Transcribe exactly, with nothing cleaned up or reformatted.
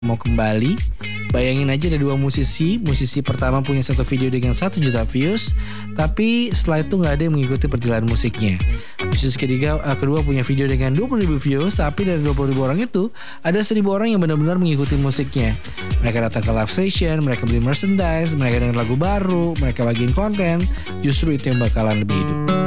mau kembali. Bayangin aja ada dua musisi. Musisi pertama punya satu video dengan satu juta views, tapi setelah itu gak ada yang mengikuti perjalanan musiknya. Musisi ketiga, uh, kedua punya video dengan dua puluh ribu views, tapi dari dua puluh ribu orang itu ada seribu orang yang benar-benar mengikuti musiknya. Mereka datang ke live session, mereka beli merchandise, mereka dengar lagu baru, mereka bagiin konten. Justru itu yang bakalan lebih hidup.